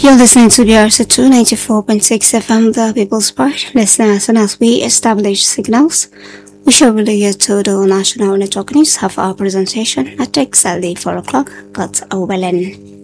You're listening to BRC 294.6 FM, the People's Part. Listeners, and as we establish signals, we shall relay you to the national network news of our presentation at exactly 4 o'clock. God willing.